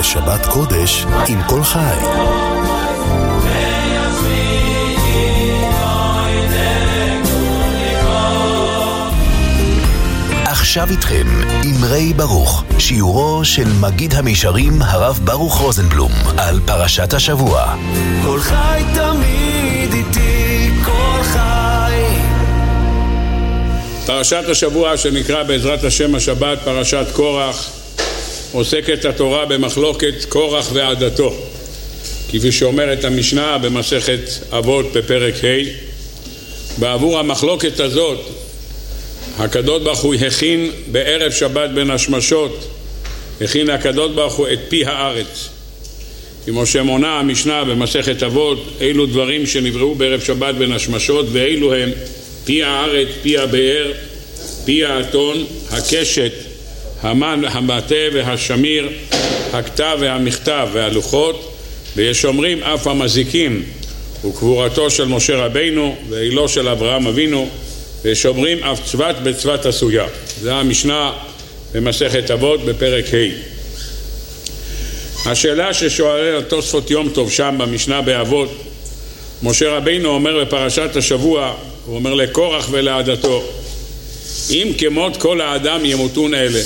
לשבת קודש עם כל חי. עכשיו איתכם אמרי ברוך, שיעורו של מגיד המישרים הרב ברוך רוזנבלום על פרשת השבוע. כל חי תמיד איתי, כל חי. פרשת השבוע שנקרא בעזרת השם השבת פרשת קורח, עוסקת התורה במחלוקת קורח ועדתו, כפי שאומרת המשנה במסכת אבות בפרק ה'. בעבור המחלוקת הזאת הקדוש ברוך הוא הכין בערב שבת בין השמשות, הכין הקדוש ברוך הוא את פי הארץ, כמו שמונה המשנה במסכת אבות, אילו דברים שנבראו בערב שבת בין השמשות, ואילו הם פי הארץ, פי הבאר, פי האתון, הקשת, המן, המטה והשמיר, הכתב והמכתב והלוחות, ויש אומרים אף המזיקים, וקבורתו של משה רבינו ואילו של אברהם אבינו, ויש אומרים אף צוות בצוות עשויה. זה המשנה במסכת אבות בפרק ה'. השאלה ששואל תוספות יום טוב שם במשנה באבות, משה רבינו אומר בפרשת השבוע, הוא אומר לקורח ולעדתו, אם כמות כל האדם ימותון אלה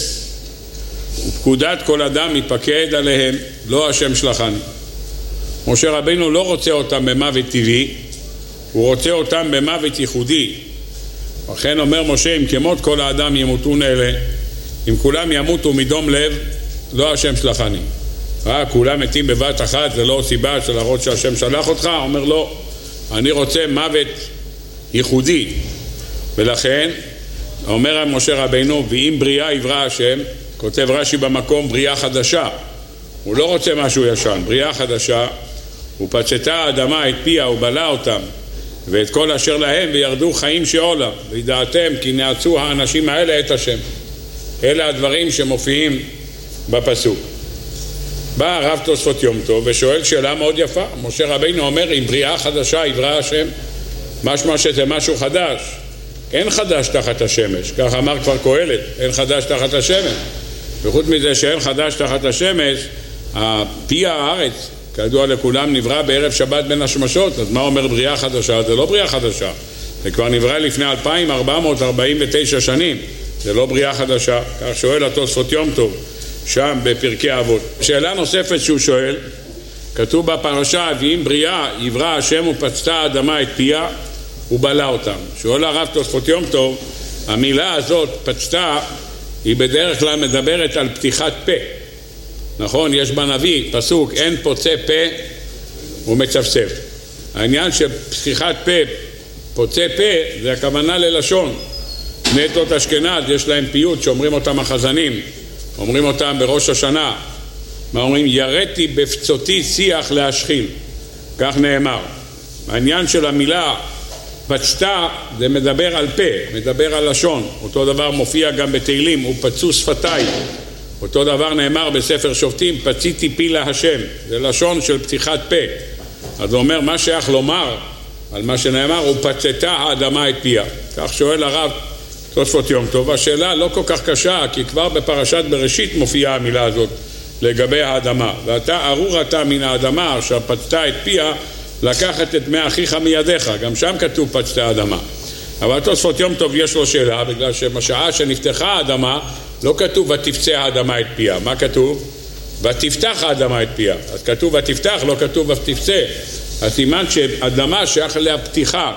ופקודת כל אדם יפקד עליהם, לא השם שלחני. משה רבינו לא רוצה אותם במוות טבעי, הוא רוצה אותם במוות ייחודי. לכן אומר משה, אם כמות כל האדם ימותון אלה, אם כולם ימותו מדום לב, לא השם שלחני. כולם מתים בבת אחת, זה לא סיבה של להראות שהשם שלח אותך? אומר לא, אני רוצה מוות ייחודי. ולכן אומר משה רבינו, ואם בריאה יברא השם, כותב רש"י במקום בריאה חדשה, הוא לא רוצה משהו ישן, בריאה חדשה, ופצתה האדמה את פיה ובלה אותם ואת כל אשר להם, וירדו חיים שאולה, וידעתם כי נעצו האנשים האלה את השם. אלה הדברים שמופיעים בפסוק. בא הרב תוספות יום טוב ושואל שאלה מאוד יפה. משה רבינו אומר, אם בריאה חדשה יברא השם, משמע שזה משהו חדש. אין חדש תחת השמש, כך אמר כבר קהלת, אין חדש תחת השמש. וחוץ מזה שאין חדש תחת השמש, פי הארץ כידוע לכולם נברא בערב שבת בין השמשות. אז מה אומר בריאה חדשה? זה לא בריאה חדשה, זה כבר נברא לפני 2449 שנים, זה לא בריאה חדשה. כך שואל התוספות יום טוב שם בפרקי אבות. שאלה נוספת שהוא שואל, כתוב בפרשה, ואם בריאה יברא השם ופצתה האדמה את פיה ובלה אותם. שואל הרב תוספות יום טוב, המילה הזאת פצתה היא בדרך כלל מדברת על פתיחת פה. נכון, יש בנביא פסוק, אין פוצה פה ומצפצף. העניין של פתיחת פה, פוצה פה, זה הכוונה ללשון. בני עדות אשכנז יש להם פיוט שאומרים אותם החזנים, אומרים אותם בראש השנה. מה אומרים? ירדתי בפצותי שיח להשחיל, כך נאמר. העניין של המילה פצתה זה מדבר על פה, מדבר על לשון. אותו דבר מופיע גם בתהילים, ופצו שפתיי. אותו דבר נאמר בספר שופטים, פציתי פי להשם, זה לשון של פתיחת פה. אז הוא אומר, מה שייך לומר על מה שנאמר, הוא פצתה האדמה את פיה. כך שואל הרב תוספות יום טוב. השאלה לא כל כך קשה, כי כבר בפרשת בראשית מופיעה המילה הזאת לגבי האדמה. ואתה ארור אתה מן האדמה, אשר פצתה את פיה, לקחת את מי אחיך מידיך. גם שם כתוב פצתה האדמה. אבל תוספות יום טוב יש לו שאלה, בגלל שבשעה שנפתחה האדמה, לא כתוב ותפצה האדמה את פיה. מה כתוב? ותפתח האדמה את פיה. אז כתוב ותפתח, לא כתוב ותפצה. הסימן שאדמה שייך אליה פתיחה.